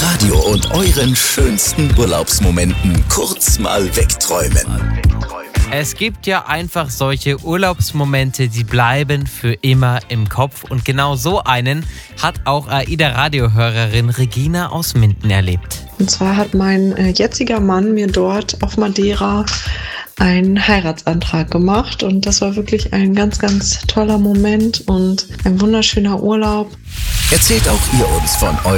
Radio und euren schönsten Urlaubsmomenten kurz mal wegträumen. Es gibt ja einfach solche Urlaubsmomente, die bleiben für immer im Kopf. Und genau so einen hat auch AIDA-Radiohörerin Regina aus Minden erlebt. Und zwar hat mein jetziger Mann mir dort auf Madeira einen Heiratsantrag gemacht. Und das war wirklich ein ganz, ganz toller Moment und ein wunderschöner Urlaub. Erzählt auch ihr uns von